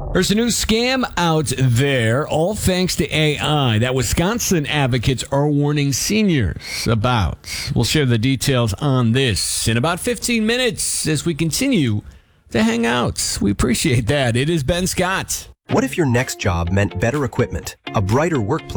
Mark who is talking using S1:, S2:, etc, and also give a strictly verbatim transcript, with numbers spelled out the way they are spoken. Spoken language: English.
S1: There's a new scam out there, all thanks to A I, that Wisconsin advocates are warning seniors about. We'll share the details on this in about fifteen minutes as we continue to hang out. We appreciate that. It is Ben Scott.
S2: What if your next job meant better equipment, a brighter workplace,